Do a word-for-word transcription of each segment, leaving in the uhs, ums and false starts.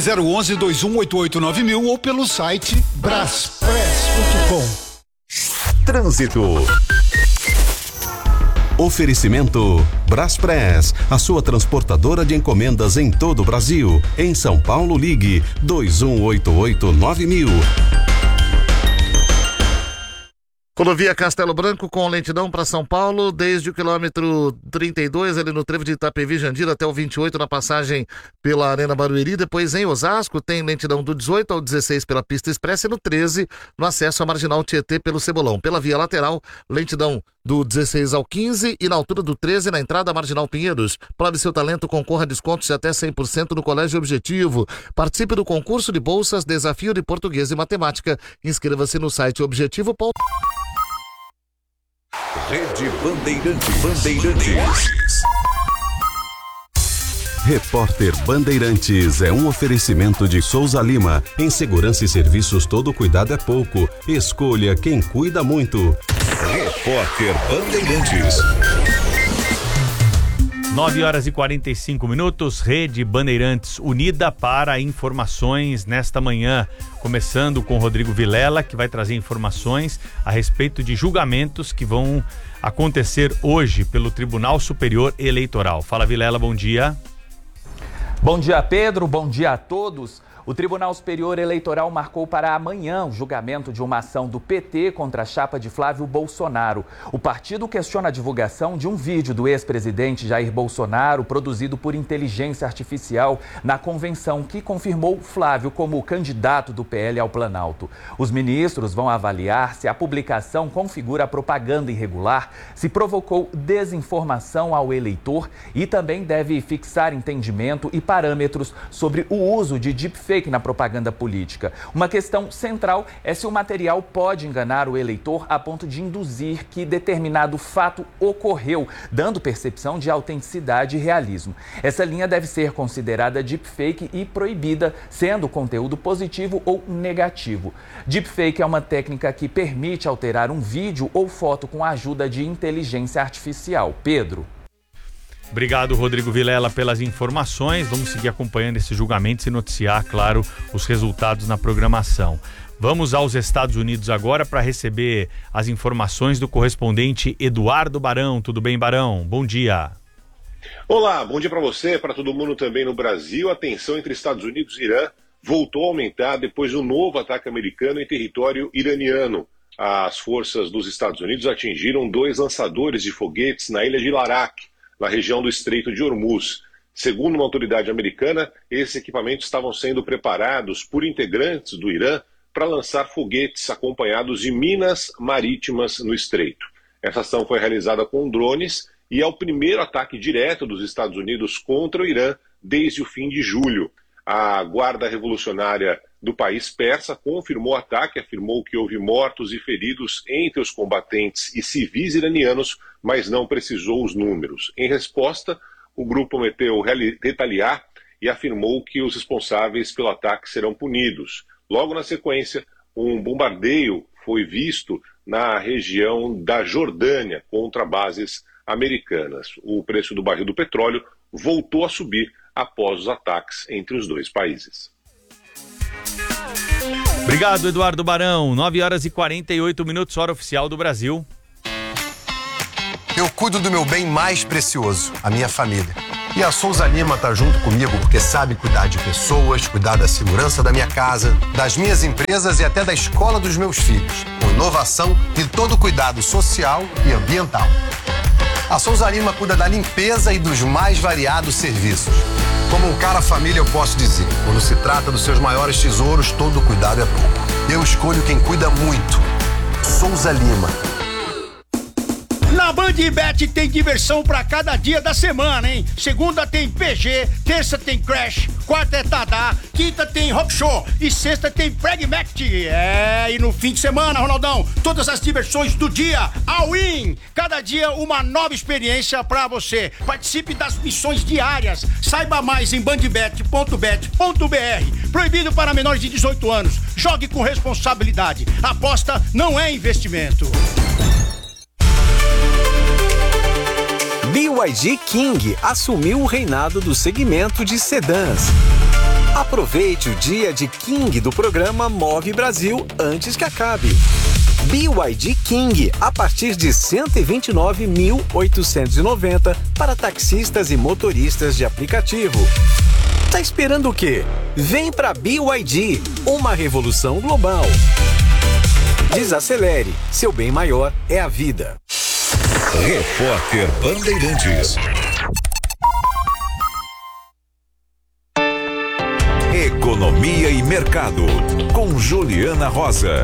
zero um um, dois um oito oito nove mil ou pelo site braspress ponto com. Trânsito. Oferecimento Braspress, a sua transportadora de encomendas em todo o Brasil. Em São Paulo, ligue dois um oito oito nove mil. Rodovia Castelo Branco com lentidão para São Paulo, desde o quilômetro trinta e dois, ali no trevo de Itapevi Jandira, até o vinte e oito na passagem pela Arena Barueri. Depois em Osasco tem lentidão do dezoito ao dezesseis pela pista expressa e no treze no acesso à Marginal Tietê pelo Cebolão. Pela via lateral, lentidão do dezesseis ao quinze e na altura do treze na entrada à Marginal Pinheiros. Prove seu talento, concorra a descontos de até cem por cento no Colégio Objetivo. Participe do concurso de bolsas Desafio de Português e Matemática. Inscreva-se no site objetivo ponto com. Rede Bandeirantes. Bandeirantes. Repórter Bandeirantes é um oferecimento de Souza Lima. Em segurança e serviços, todo cuidado é pouco. Escolha quem cuida muito. Repórter Bandeirantes. nove horas e quarenta e cinco minutos, Rede Bandeirantes unida para informações nesta manhã, começando com Rodrigo Vilela, que vai trazer informações a respeito de julgamentos que vão acontecer hoje pelo Tribunal Superior Eleitoral. Fala, Vilela, bom dia. Bom dia, Pedro, bom dia a todos. O Tribunal Superior Eleitoral marcou para amanhã o julgamento de uma ação do P T contra a chapa de Flávio Bolsonaro. O partido questiona a divulgação de um vídeo do ex-presidente Jair Bolsonaro produzido por inteligência artificial na convenção que confirmou Flávio como candidato do P L ao Planalto. Os ministros vão avaliar se a publicação configura propaganda irregular, se provocou desinformação ao eleitor e também deve fixar entendimento e parâmetros sobre o uso de deepfake na propaganda política. Uma questão central é se o material pode enganar o eleitor a ponto de induzir que determinado fato ocorreu, dando percepção de autenticidade e realismo. Essa linha deve ser considerada deepfake e proibida, sendo o conteúdo positivo ou negativo. Deepfake é uma técnica que permite alterar um vídeo ou foto com a ajuda de inteligência artificial. Pedro. Obrigado, Rodrigo Vilela, pelas informações. Vamos seguir acompanhando esse julgamento e noticiar, claro, os resultados na programação. Vamos aos Estados Unidos agora para receber as informações do correspondente Eduardo Barão. Tudo bem, Barão? Bom dia. Olá, bom dia para você, para todo mundo também no Brasil. A tensão entre Estados Unidos e Irã voltou a aumentar depois do novo ataque americano em território iraniano. As forças dos Estados Unidos atingiram dois lançadores de foguetes na ilha de Larak, na região do Estreito de Hormuz. Segundo uma autoridade americana, esses equipamentos estavam sendo preparados por integrantes do Irã para lançar foguetes acompanhados de minas marítimas no Estreito. Essa ação foi realizada com drones e é o primeiro ataque direto dos Estados Unidos contra o Irã desde o fim de julho. A Guarda Revolucionária do país persa confirmou o ataque, afirmou que houve mortos e feridos entre os combatentes e civis iranianos, mas não precisou os números. Em resposta, o grupo prometeu retaliar e afirmou que os responsáveis pelo ataque serão punidos. Logo na sequência, um bombardeio foi visto na região da Jordânia contra bases americanas. O preço do barril do petróleo voltou a subir após os ataques entre os dois países. Obrigado, Eduardo Barão. nove horas e quarenta e oito minutos, hora oficial do Brasil. Eu cuido do meu bem mais precioso, a minha família. E a Souza Lima tá junto comigo porque sabe cuidar de pessoas, cuidar da segurança da minha casa, das minhas empresas e até da escola dos meus filhos, com inovação e todo cuidado social e ambiental. A Souza Lima cuida da limpeza e dos mais variados serviços. Como um cara família, eu posso dizer, quando se trata dos seus maiores tesouros, todo cuidado é pouco. Eu escolho quem cuida muito. Souza Lima. Na Bandbet tem diversão pra cada dia da semana, hein? Segunda tem P G, terça tem Crash, quarta é Tadá, quinta tem Rock Show e sexta tem Pragmatic. É, e no fim de semana, Ronaldão, todas as diversões do dia, all in! Cada dia uma nova experiência pra você. Participe das missões diárias. Saiba mais em bandbet ponto bet ponto br. Proibido para menores de dezoito anos. Jogue com responsabilidade. Aposta não é investimento. B Y D King assumiu o reinado do segmento de sedãs. Aproveite o dia de King do programa Move Brasil antes que acabe. B Y D King a partir de cento e vinte e nove mil oitocentos e noventa para taxistas e motoristas de aplicativo. Tá esperando o quê? Vem pra B Y D, uma revolução global. Desacelere, seu bem maior é a vida. Repórter Bandeirantes. Economia e Mercado, com Juliana Rosa.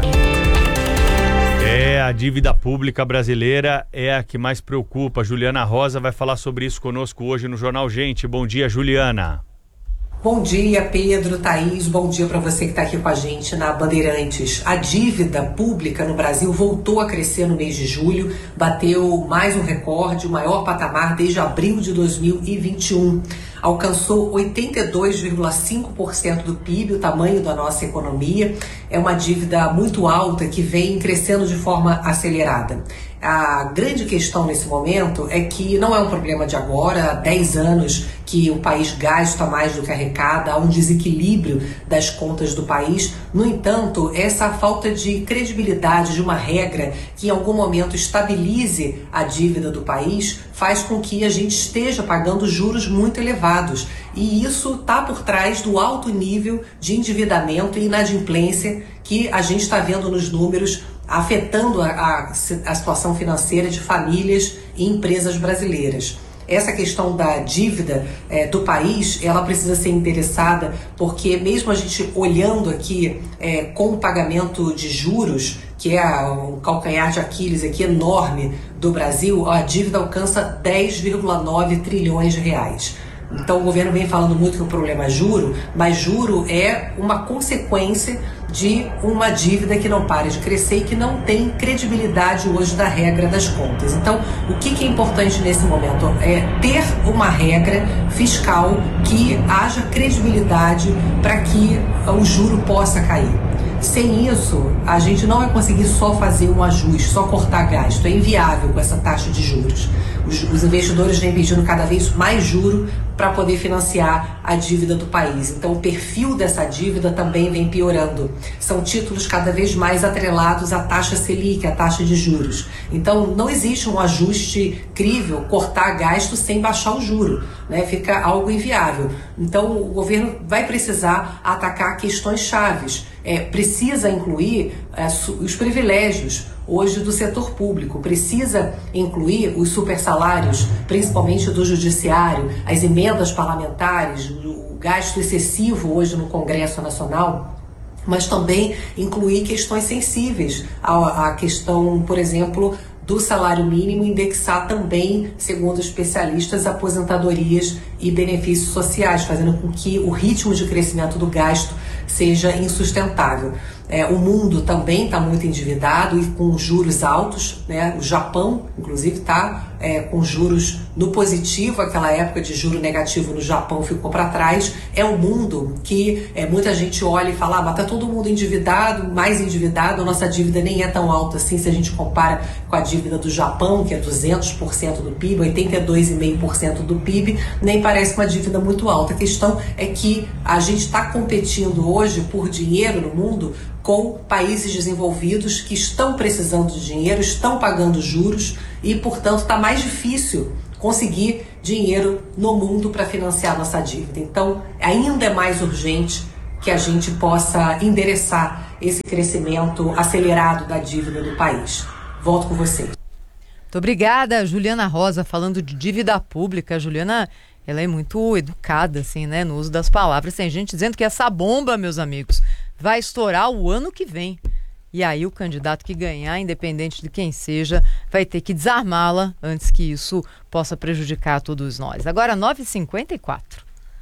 É, a dívida pública brasileira é a que mais preocupa. Juliana Rosa vai falar sobre isso conosco hoje no Jornal Gente. Bom dia, Juliana. Bom dia, Pedro, Thaís, bom dia para você que está aqui com a gente na Bandeirantes. A dívida pública no Brasil voltou a crescer no mês de julho, bateu mais um recorde, o maior patamar desde abril de dois mil e vinte e um. Alcançou oitenta e dois vírgula cinco por cento do P I B, o tamanho da nossa economia. É uma dívida muito alta que vem crescendo de forma acelerada. A grande questão nesse momento é que não é um problema de agora, há dez anos que o país gasta mais do que arrecada, há um desequilíbrio das contas do país. No entanto, essa falta de credibilidade de uma regra que em algum momento estabilize a dívida do país faz com que a gente esteja pagando juros muito elevados. E isso está por trás do alto nível de endividamento e inadimplência que a gente está vendo nos números, afetando a, a, a situação financeira de famílias e empresas brasileiras. Essa questão da dívida é, do país, ela precisa ser endereçada porque mesmo a gente olhando aqui é, com o pagamento de juros, que é um calcanhar de Aquiles aqui enorme do Brasil, a dívida alcança dez vírgula nove trilhões de reais. Então o governo vem falando muito que o problema é juro, mas juro é uma consequência de uma dívida que não para de crescer e que não tem credibilidade hoje da regra das contas. Então, o que, que é importante nesse momento? É ter uma regra fiscal que haja credibilidade para que o juro possa cair. Sem isso, a gente não vai conseguir só fazer um ajuste, só cortar gasto. É inviável com essa taxa de juros. Os, os investidores vêm pedindo cada vez mais juro para poder financiar a dívida do país. Então, o perfil dessa dívida também vem piorando. São títulos cada vez mais atrelados à taxa Selic, à taxa de juros. Então, não existe um ajuste crível, cortar gasto sem baixar o juro, né? Fica algo inviável. Então, o governo vai precisar atacar questões chaves. É, precisa incluir é, os privilégios hoje do setor público, precisa incluir os supersalários, principalmente do judiciário, as emendas parlamentares, o gasto excessivo hoje no Congresso Nacional, mas também incluir questões sensíveis à, à questão, por exemplo, do salário mínimo, indexar também, segundo especialistas, aposentadorias e benefícios sociais, fazendo com que o ritmo de crescimento do gasto seja insustentável. É, o mundo também está muito endividado e com juros altos, né? O Japão, inclusive, está é, com juros no positivo. Aquela época de juro negativo no Japão ficou para trás. É um mundo que é, muita gente olha e fala, ah, mas está todo mundo endividado, mais endividado, a nossa dívida nem é tão alta assim se a gente compara com a dívida do Japão, que é duzentos por cento do P I B, oitenta e dois vírgula cinco por cento do P I B, nem parece uma dívida muito alta. A questão é que a gente está competindo hoje por dinheiro no mundo com países desenvolvidos que estão precisando de dinheiro, estão pagando juros e, portanto, está mais difícil conseguir dinheiro no mundo para financiar nossa dívida. Então, ainda é mais urgente que a gente possa endereçar esse crescimento acelerado da dívida do país. Volto com vocês. Muito obrigada, Juliana Rosa, falando de dívida pública. Juliana, ela é muito educada, assim, né, no uso das palavras. Tem gente dizendo que essa bomba, meus amigos, vai estourar o ano que vem. E aí o candidato que ganhar, independente de quem seja, vai ter que desarmá-la antes que isso possa prejudicar todos nós. Agora, nove e cinquenta e quatro.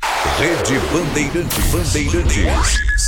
Rede Bandeirantes. Bandeirantes.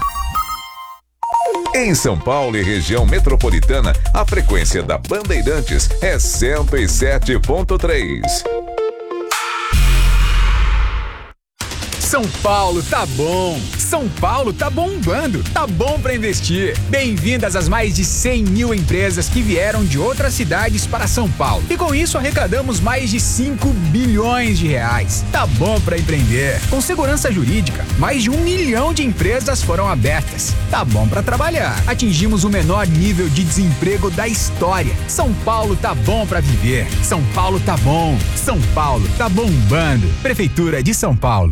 Em São Paulo e região metropolitana, a frequência da Bandeirantes é cento e sete ponto três. São Paulo tá bom. São Paulo tá bombando. Tá bom pra investir. Bem-vindas às mais de cem mil empresas que vieram de outras cidades para São Paulo. E com isso arrecadamos mais de cinco bilhões de reais. Tá bom pra empreender. Com segurança jurídica, mais de um milhão de empresas foram abertas. Tá bom pra trabalhar. Atingimos o menor nível de desemprego da história. São Paulo tá bom pra viver. São Paulo tá bom. São Paulo tá bombando. Prefeitura de São Paulo.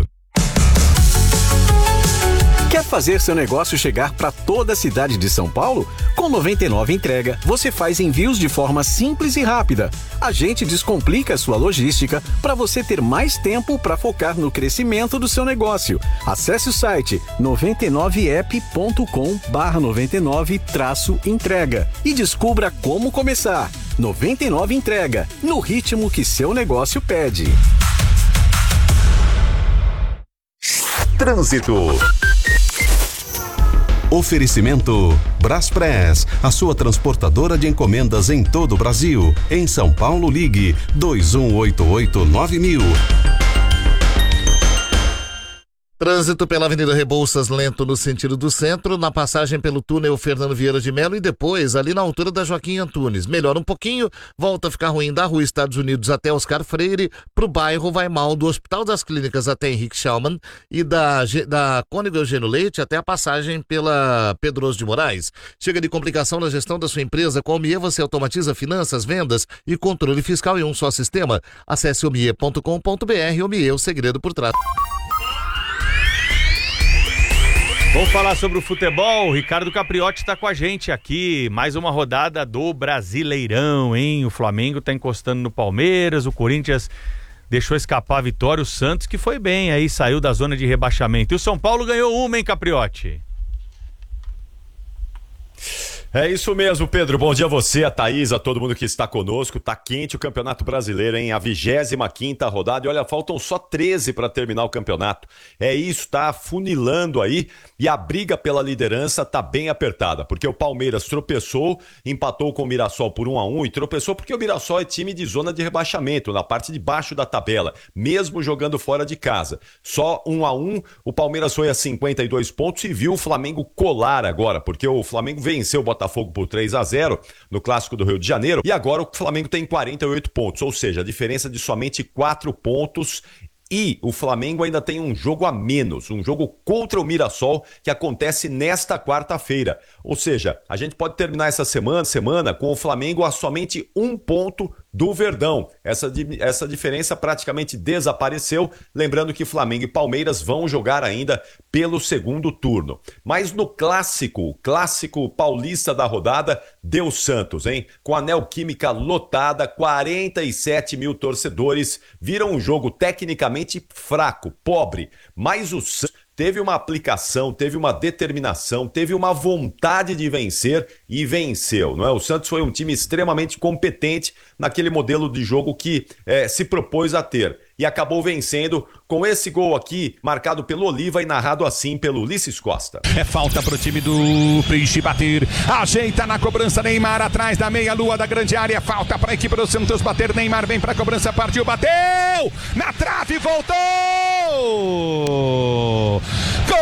Quer fazer seu negócio chegar para toda a cidade de São Paulo? Com noventa e nove Entrega, você faz envios de forma simples e rápida. A gente descomplica a sua logística para você ter mais tempo para focar no crescimento do seu negócio. Acesse o site noventa e nove app ponto com barra noventa e nove traço entrega e descubra como começar. noventa e nove Entrega, no ritmo que seu negócio pede. Trânsito. Oferecimento Braspress, a sua transportadora de encomendas em todo o Brasil. Em São Paulo, ligue dois um oito oito nove mil. Trânsito pela Avenida Rebouças lento no sentido do centro, na passagem pelo túnel Fernando Vieira de Mello e depois ali na altura da Joaquim Antunes. Melhora um pouquinho, volta a ficar ruim da Rua Estados Unidos até Oscar Freire, pro bairro vai mal do Hospital das Clínicas até Henrique Schaumann e da, da Cônigo Eugênio Leite até a passagem pela Pedroso de Moraes. Chega de complicação na gestão da sua empresa, com a Omie você automatiza finanças, vendas e controle fiscal em um só sistema. Acesse omie ponto com ponto br. Omie, o segredo por trás. Vamos falar sobre o futebol. O Ricardo Capriotti está com a gente aqui. Mais uma rodada do Brasileirão, hein? O Flamengo está encostando no Palmeiras, o Corinthians deixou escapar a vitória, o Santos que foi bem aí, saiu da zona de rebaixamento. E o São Paulo ganhou uma, hein, Capriotti? É isso mesmo, Pedro. Bom dia a você, a Thaís, a todo mundo que está conosco. Tá quente o Campeonato Brasileiro, hein? A vigésima quinta rodada. E olha, faltam só treze para terminar o campeonato. É isso, tá funilando aí. E a briga pela liderança tá bem apertada, porque o Palmeiras tropeçou, empatou com o Mirassol por um a um e tropeçou porque o Mirassol é time de zona de rebaixamento, na parte de baixo da tabela, mesmo jogando fora de casa. Só um a um, o Palmeiras foi a cinquenta e dois pontos e viu o Flamengo colar agora, porque o Flamengo venceu o Botafogo por três a zero no Clássico do Rio de Janeiro e agora o Flamengo tem quarenta e oito pontos, ou seja, a diferença de somente quatro pontos. E o Flamengo ainda tem um jogo a menos, um jogo contra o Mirassol que acontece nesta quarta-feira. Ou seja, a gente pode terminar essa semana, semana com o Flamengo a somente um ponto do Verdão. Essa, essa diferença praticamente desapareceu, lembrando que Flamengo e Palmeiras vão jogar ainda pelo segundo turno. Mas no clássico, clássico paulista da rodada, deu Santos, hein? Com a Neoquímica lotada, quarenta e sete mil torcedores, viram um jogo tecnicamente fraco, pobre, mas o Santos teve uma aplicação, teve uma determinação, teve uma vontade de vencer e venceu, não é? O Santos foi um time extremamente competente naquele modelo de jogo que é, se propôs a ter e acabou vencendo com esse gol aqui, marcado pelo Oliva e narrado assim pelo Ulisses Costa. É falta pro time do Preenche bater, ajeita na cobrança Neymar atrás da meia-lua da grande área, falta pra equipe do Santos bater, Neymar vem pra cobrança, partiu, bateu, na trave, voltou! Gol!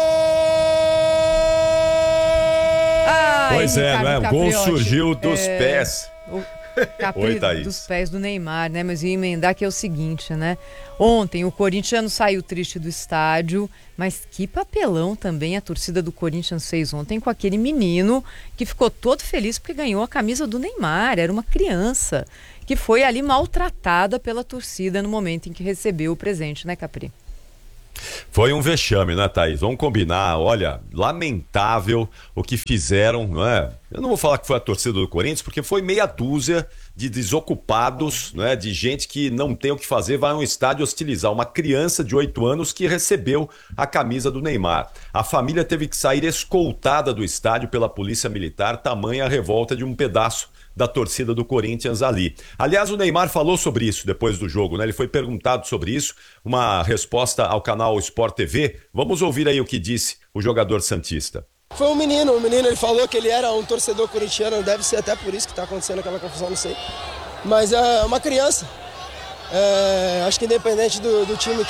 Ai, pois é, Ricardo não é? O gol Capriotti. surgiu dos é... pés. O Capri Oi, Thaís. dos pés do Neymar, né? Mas ia emendar que é o seguinte, né? Ontem o corintiano saiu triste do estádio, mas que papelão também a torcida do Corinthians fez ontem com aquele menino que ficou todo feliz porque ganhou a camisa do Neymar. Era uma criança que foi ali maltratada pela torcida no momento em que recebeu o presente, né, Capri? Foi um vexame, né, Thaís? Vamos combinar, olha, lamentável o que fizeram, não é? Eu não vou falar que foi a torcida do Corinthians, porque foi meia dúzia de desocupados, não é? De gente que não tem o que fazer, vai a um estádio hostilizar uma criança de oito anos que recebeu a camisa do Neymar. A família teve que sair escoltada do estádio pela polícia militar, tamanha a revolta de um pedaço da torcida do Corinthians ali. Aliás, o Neymar falou sobre isso depois do jogo, né? Ele foi perguntado sobre isso, uma resposta ao canal Sport T V. Vamos ouvir aí o que disse o jogador santista. Foi um menino, um menino, ele falou que ele era um torcedor corintiano, deve ser até por isso que está acontecendo aquela confusão, não sei. Mas é uma criança. É, acho que independente do, do time que,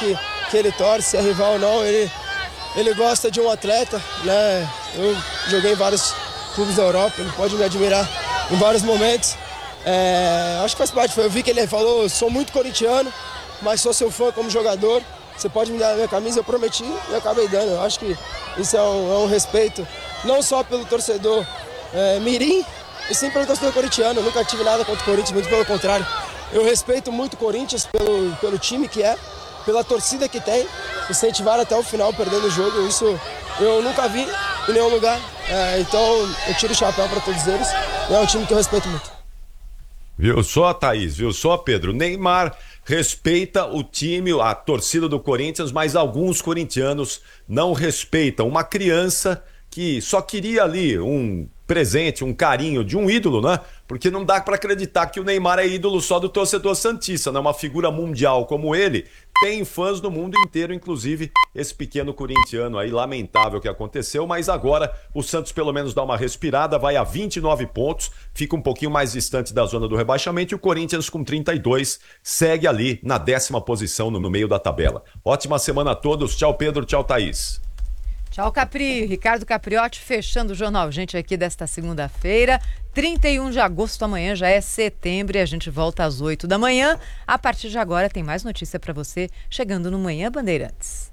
que ele torce, se é rival ou não, ele, ele gosta de um atleta, né? Eu joguei em vários clubes da Europa, ele pode me admirar em vários momentos. É, acho que faz parte, eu vi que ele falou, sou muito corintiano, mas sou seu fã como jogador, você pode me dar a minha camisa, eu prometi e acabei dando. Eu acho que isso é um, é um respeito, não só pelo torcedor é, mirim, e sim pelo torcedor corintiano. Eu nunca tive nada contra o Corinthians, muito pelo contrário. Eu respeito muito o Corinthians pelo, pelo time que é, pela torcida que tem, incentivar até o final perdendo o jogo, isso eu nunca vi em nenhum lugar, é, então eu tiro o chapéu para todos eles, é um time que eu respeito muito. Viu só, Thaís, viu só, Pedro? Neymar respeita o time, a torcida do Corinthians, mas alguns corintianos não respeitam. Uma criança que só queria ali um presente, um carinho de um ídolo, né? Porque não dá para acreditar que o Neymar é ídolo só do torcedor santista, né? Uma figura mundial como ele tem fãs no mundo inteiro, inclusive esse pequeno corintiano aí, lamentável que aconteceu, mas agora o Santos pelo menos dá uma respirada, vai a vinte e nove pontos, fica um pouquinho mais distante da zona do rebaixamento e o Corinthians com trinta e dois segue ali na décima posição no, no meio da tabela. Ótima semana a todos, tchau Pedro, tchau Thaís. Tchau, Capri. Ricardo Capriotti fechando o Jornal Gente aqui desta segunda-feira. trinta e um de agosto, amanhã já é setembro e a gente volta às oito da manhã. A partir de agora tem mais notícia para você chegando no Manhã Bandeirantes.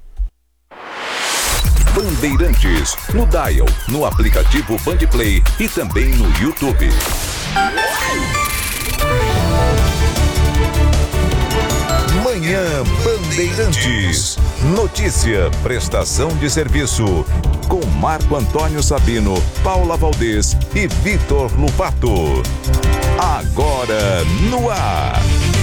Bandeirantes, no Dial, no aplicativo Bandplay e também no YouTube. Manhã Bandeirantes. Notícia, prestação de serviço. Com Marco Antônio Sabino, Paula Valdez e Vitor Lupato. Agora no ar.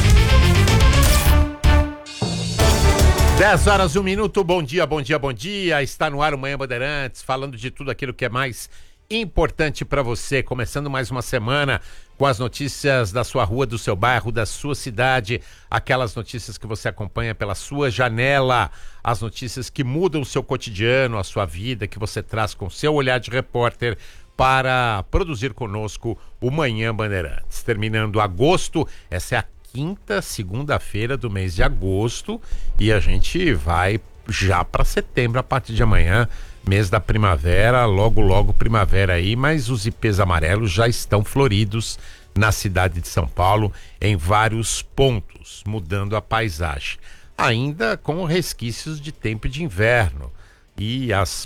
dez horas, um minuto. Bom dia, bom dia, bom dia. Está no ar o Manhã Bandeirantes, falando de tudo aquilo que é mais importante para você. Começando mais uma semana com as notícias da sua rua, do seu bairro, da sua cidade, aquelas notícias que você acompanha pela sua janela, as notícias que mudam o seu cotidiano, a sua vida, que você traz com seu olhar de repórter para produzir conosco o Manhã Bandeirantes. Terminando agosto, essa é a quinta segunda-feira do mês de agosto e a gente vai já para setembro a partir de amanhã. Mês da primavera, logo logo primavera aí, mas os ipês amarelos já estão floridos na cidade de São Paulo em vários pontos, mudando a paisagem. Ainda com resquícios de tempo de inverno e as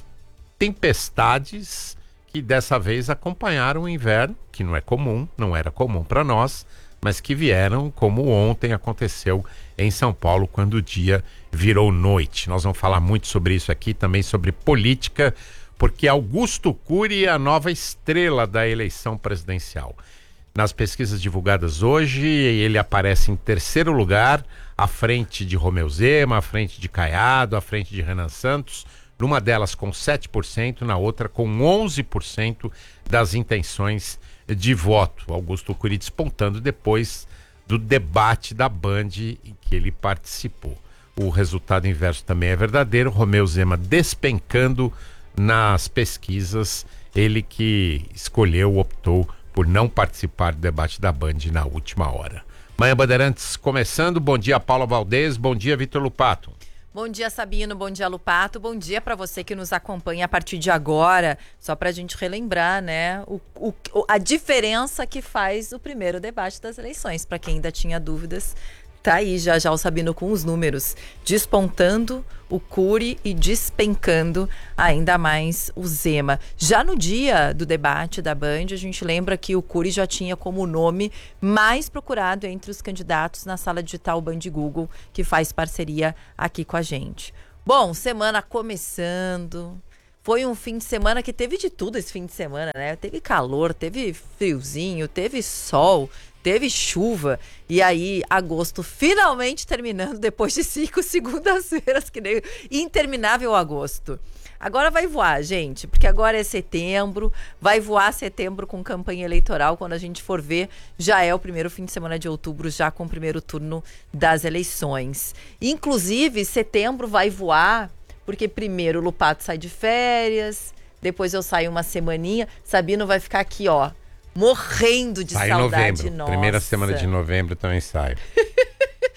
tempestades que dessa vez acompanharam o inverno, que não é comum, não era comum para nós, mas que vieram como ontem aconteceu em São Paulo, quando o dia virou noite. Nós vamos falar muito sobre isso aqui, também sobre política, porque Augusto Cury é a nova estrela da eleição presidencial. Nas pesquisas divulgadas hoje, ele aparece em terceiro lugar, à frente de Romeu Zema, à frente de Caiado, à frente de Renan Santos, numa delas com sete por cento, na outra com onze por cento das intenções de voto. Augusto Cury despontando depois do debate da Band em que ele participou. O resultado inverso também é verdadeiro, Romeu Zema despencando nas pesquisas, ele que escolheu, optou por não participar do debate da Band na última hora. Manhã Bandeirantes começando, bom dia Paula Valdez, bom dia Vitor Lupato. Bom dia, Sabino, bom dia, Lupato, bom dia para você que nos acompanha a partir de agora, só para a gente relembrar, né, o, o, a diferença que faz o primeiro debate das eleições, para quem ainda tinha dúvidas. Tá aí já já o Sabino com os números, despontando o Cury e despencando ainda mais o Zema. Já no dia do debate da Band, a gente lembra que o Cury já tinha como nome mais procurado entre os candidatos na sala digital Band Google, que faz parceria aqui com a gente. Bom, semana começando. Foi um fim de semana que teve de tudo esse fim de semana, né? Teve calor, teve friozinho, teve sol, teve chuva. E aí, agosto finalmente terminando depois de cinco segundas-feiras, que nem interminável agosto. Agora vai voar, gente, porque agora é setembro, vai voar setembro com campanha eleitoral. Quando a gente for ver, já é o primeiro fim de semana de outubro, já com o primeiro turno das eleições. Inclusive, setembro vai voar porque primeiro o Lupato sai de férias, depois eu saio uma semaninha, Sabino vai ficar aqui, ó, morrendo de sai saudade em novembro. nossa. Primeira semana de novembro também saio.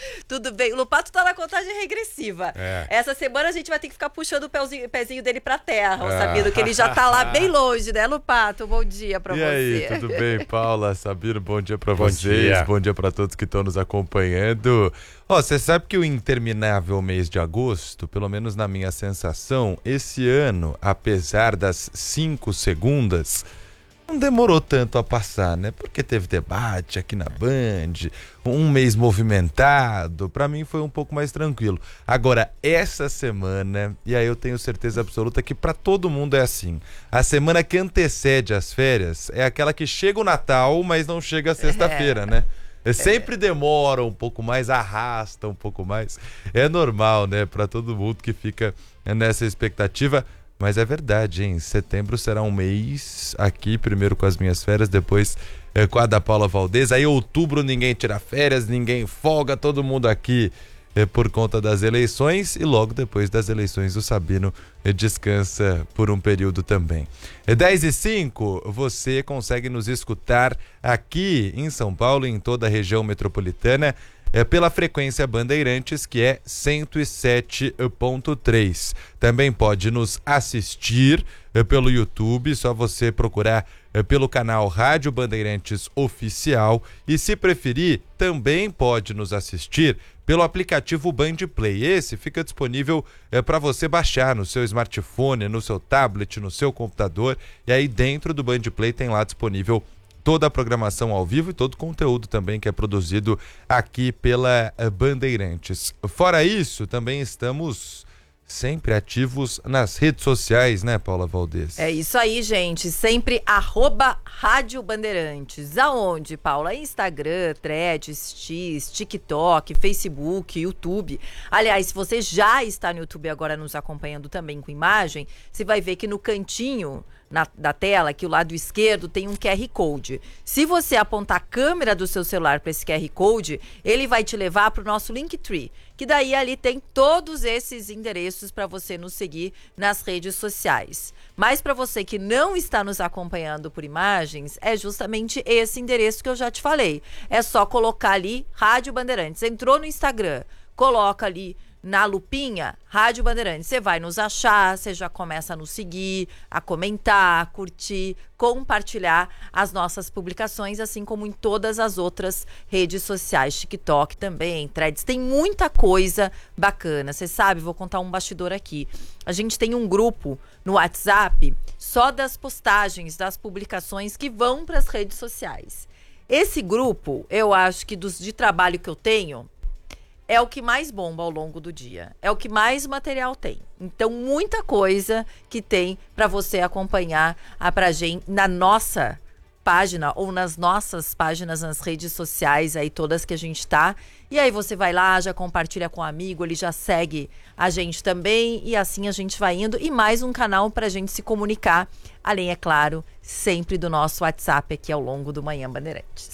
Tudo bem. O Lupato tá na contagem regressiva. É. Essa semana a gente vai ter que ficar puxando o pezinho, pezinho dele pra terra, Ah. sabendo que ele já tá lá bem longe, né, Lupato? Bom dia pra E você. aí, tudo bem, Paula, Sabino? Bom dia pra Bom vocês, dia. bom dia pra todos que estão nos acompanhando. Ó, você sabe que o interminável mês de agosto, pelo menos na minha sensação, esse ano, apesar das cinco segundas, não demorou tanto a passar, né? Porque teve debate aqui na Band, um mês movimentado, pra mim foi um pouco mais tranquilo. Agora, essa semana, e aí eu tenho certeza absoluta que pra todo mundo é assim, a semana que antecede as férias é aquela que chega o Natal, mas não chega a sexta-feira, né? É, sempre demora um pouco mais, arrasta um pouco mais. É normal, né? Pra todo mundo que fica nessa expectativa. Mas é verdade, hein? Setembro será um mês aqui, primeiro com as minhas férias, depois é, com a da Paula Valdez. Aí outubro ninguém tira férias, ninguém folga, todo mundo aqui é, por conta das eleições. E logo depois das eleições o Sabino é, descansa por um período também. É dez e cinco, você consegue nos escutar aqui em São Paulo e em toda a região metropolitana. É pela frequência Bandeirantes, que é cento e sete ponto três. Também pode nos assistir é, pelo YouTube, só você procurar é, pelo canal Rádio Bandeirantes Oficial. E se preferir, também pode nos assistir pelo aplicativo Band Play. Esse fica disponível é, para você baixar no seu smartphone, no seu tablet, no seu computador. E aí dentro do Band Play tem lá disponível toda a programação ao vivo e todo o conteúdo também que é produzido aqui pela Bandeirantes. Fora isso, também estamos sempre ativos nas redes sociais, né, Paula Valdez? É isso aí, gente. Sempre arroba Rádio Bandeirantes. Aonde, Paula? Instagram, Threads, X, TikTok, Facebook, YouTube. Aliás, se você já está no YouTube agora nos acompanhando também com imagem, você vai ver que no cantinho Na, da tela, aqui o lado esquerdo, tem um Q R Code. Se você apontar a câmera do seu celular para esse Q R Code, ele vai te levar para o nosso Linktree, que daí ali tem todos esses endereços para você nos seguir nas redes sociais. Mas para você que não está nos acompanhando por imagens, é justamente esse endereço que eu já te falei. É só colocar ali Rádio Bandeirantes. Entrou no Instagram, coloca ali na lupinha, Rádio Bandeirantes, você vai nos achar, você já começa a nos seguir, a comentar, a curtir, compartilhar as nossas publicações, assim como em todas as outras redes sociais, TikTok também, Threads, tem muita coisa bacana. Você sabe, vou contar um bastidor aqui. A gente tem um grupo no WhatsApp só das postagens, das publicações que vão para as redes sociais. Esse grupo, eu acho que dos, de trabalho que eu tenho, é o que mais bomba ao longo do dia. É o que mais material tem. Então, muita coisa que tem para você acompanhar a pra gente na nossa página ou nas nossas páginas nas redes sociais aí todas que a gente tá. E aí você vai lá, já compartilha com um amigo, ele já segue a gente também e assim a gente vai indo. E mais um canal pra gente se comunicar, além, é claro, sempre do nosso WhatsApp aqui ao longo do Manhã Bandeirantes.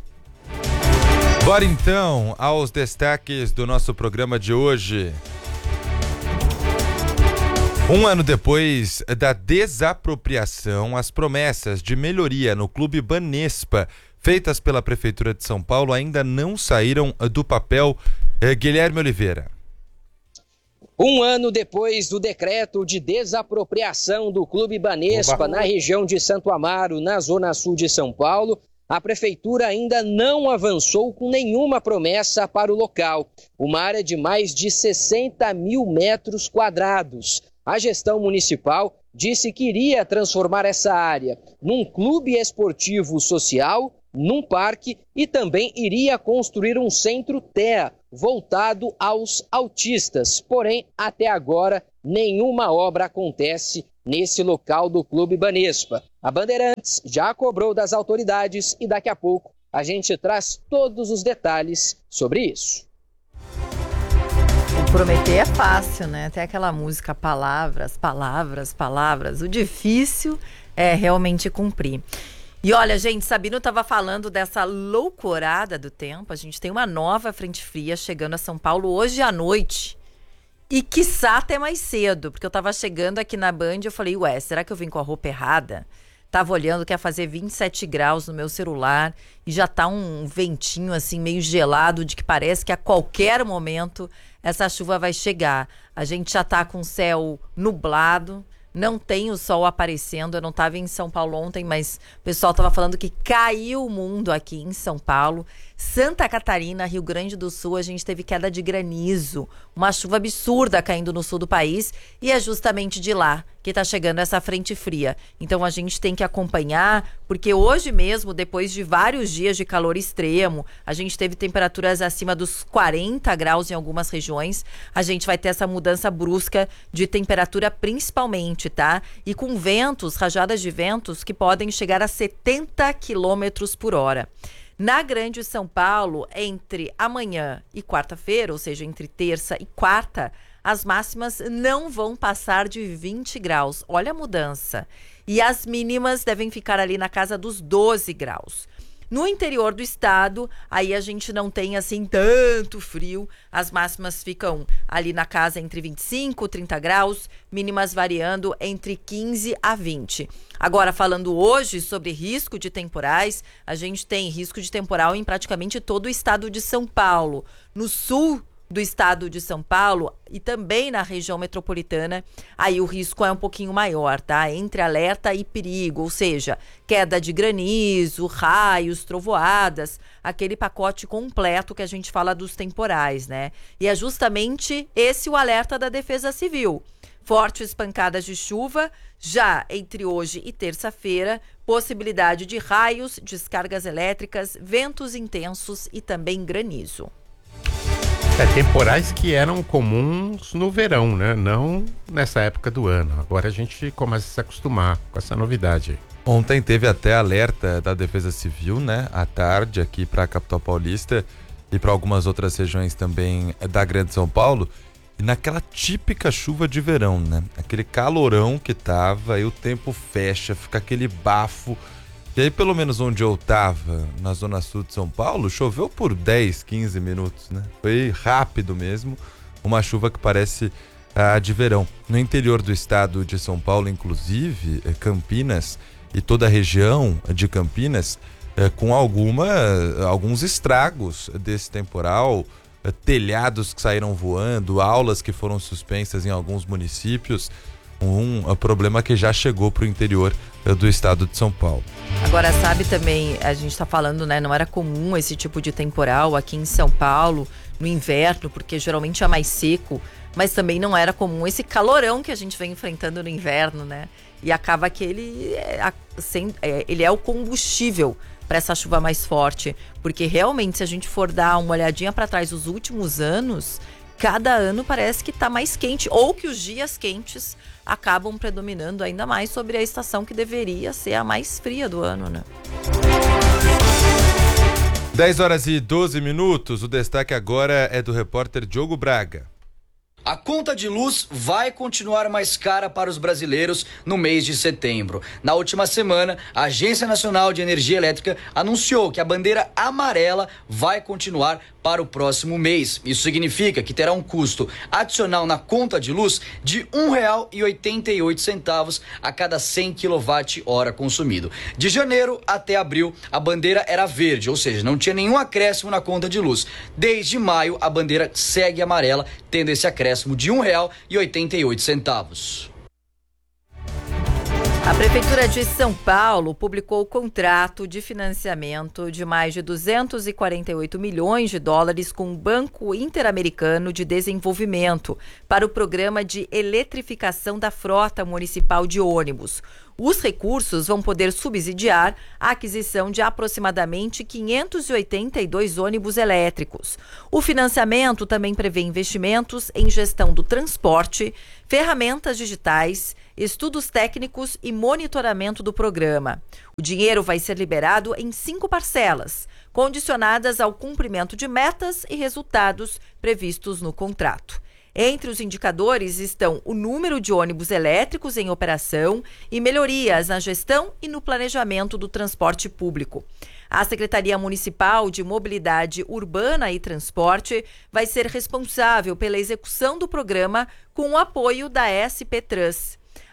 Bora então aos destaques do nosso programa de hoje. Um ano depois da desapropriação, as promessas de melhoria no Clube Banespa, feitas pela Prefeitura de São Paulo, ainda não saíram do papel. Eh, Guilherme Oliveira. Um ano depois do decreto de desapropriação do Clube Banespa Oba. na região de Santo Amaro, na zona sul de São Paulo, a Prefeitura ainda não avançou com nenhuma promessa para o local. Uma área de mais de sessenta mil metros quadrados. A gestão municipal disse que iria transformar essa área num clube esportivo social, num parque e também iria construir um centro T E A voltado aos autistas. Porém, até agora, nenhuma obra acontece nesse local do Clube Banespa. A Bandeirantes já cobrou das autoridades e daqui a pouco a gente traz todos os detalhes sobre isso. O prometer é fácil, né? Tem aquela música palavras, palavras, palavras. O difícil é realmente cumprir. E olha, gente, Sabino estava falando dessa loucurada do tempo. A gente tem uma nova frente fria chegando a São Paulo hoje à noite. E quiçá até mais cedo, porque eu tava chegando aqui na Band e eu falei, ué, será que eu vim com a roupa errada? Tava olhando que ia fazer vinte e sete graus no meu celular e já tá um ventinho assim meio gelado de que parece que a qualquer momento essa chuva vai chegar. A gente já tá com o céu nublado, não tem o sol aparecendo. Eu não tava em São Paulo ontem, mas o pessoal tava falando que caiu o mundo aqui em São Paulo. Santa Catarina, Rio Grande do Sul, a gente teve queda de granizo, uma chuva absurda caindo no sul do país, e é justamente de lá que tá chegando essa frente fria. Então a gente tem que acompanhar, porque hoje mesmo, depois de vários dias de calor extremo, a gente teve temperaturas acima dos quarenta graus em algumas regiões, a gente vai ter essa mudança brusca de temperatura principalmente, tá? E com ventos, rajadas de ventos que podem chegar a setenta quilômetros por hora. Na Grande São Paulo, entre amanhã e quarta-feira, ou seja, entre terça e quarta, as máximas não vão passar de vinte graus. Olha a mudança. E as mínimas devem ficar ali na casa dos doze graus. No interior do estado, aí a gente não tem assim tanto frio. As máximas ficam ali na casa entre vinte e cinco e trinta graus, mínimas variando entre quinze a vinte. Agora, falando hoje sobre risco de temporais, a gente tem risco de temporal em praticamente todo o estado de São Paulo. No sul do estado de São Paulo e também na região metropolitana, aí o risco é um pouquinho maior, tá? Entre alerta e perigo, ou seja, queda de granizo, raios, trovoadas, aquele pacote completo que a gente fala dos temporais, né? E é justamente esse o alerta da Defesa Civil. Fortes pancadas de chuva, já entre hoje e terça-feira, possibilidade de raios, descargas elétricas, ventos intensos e também granizo. É, temporais que eram comuns no verão, né? Não nessa época do ano. Agora a gente começa a se acostumar com essa novidade. Ontem teve até alerta da Defesa Civil, né? À tarde aqui para a capital paulista e para algumas outras regiões também da Grande São Paulo. E naquela típica chuva de verão, né? Aquele calorão que tava, aí o tempo fecha, fica aquele bafo. E aí, pelo menos onde eu tava, na zona sul de São Paulo, choveu por dez, quinze minutos, né? Foi rápido mesmo, uma chuva que parece a ah, de verão. No interior do estado de São Paulo, inclusive, Campinas e toda a região de Campinas, eh, com alguma, alguns estragos desse temporal, eh, telhados que saíram voando, aulas que foram suspensas em alguns municípios, um, um problema que já chegou para o interior eh, do estado de São Paulo. Agora, sabe também, a gente está falando, né, não era comum esse tipo de temporal aqui em São Paulo no inverno, porque geralmente é mais seco, mas também não era comum esse calorão que a gente vem enfrentando no inverno, né? E acaba que ele é, ele é o combustível para essa chuva mais forte, porque realmente, se a gente for dar uma olhadinha para trás os últimos anos, cada ano parece que está mais quente, ou que os dias quentes acabam predominando ainda mais sobre a estação que deveria ser a mais fria do ano, né? dez horas e doze minutos, o destaque agora é do repórter Diogo Braga. A conta de luz vai continuar mais cara para os brasileiros no mês de setembro. Na última semana, a Agência Nacional de Energia Elétrica anunciou que a bandeira amarela vai continuar para o próximo mês. Isso significa que terá um custo adicional na conta de luz de um real e oitenta e oito centavos a cada cem quilowatt-hora consumido. De janeiro até abril, a bandeira era verde, ou seja, não tinha nenhum acréscimo na conta de luz. Desde maio, a bandeira segue amarela, tendo esse acréscimo de um real e oitenta e oito centavos. A Prefeitura de São Paulo publicou o contrato de financiamento de mais de duzentos e quarenta e oito milhões de dólares com o Banco Interamericano de Desenvolvimento para o programa de eletrificação da frota municipal de ônibus. Os recursos vão poder subsidiar a aquisição de aproximadamente quinhentos e oitenta e dois ônibus elétricos. O financiamento também prevê investimentos em gestão do transporte, ferramentas digitais, estudos técnicos e monitoramento do programa. O dinheiro vai ser liberado em cinco parcelas, condicionadas ao cumprimento de metas e resultados previstos no contrato. Entre os indicadores estão o número de ônibus elétricos em operação e melhorias na gestão e no planejamento do transporte público. A Secretaria Municipal de Mobilidade Urbana e Transporte vai ser responsável pela execução do programa com o apoio da S P Trans.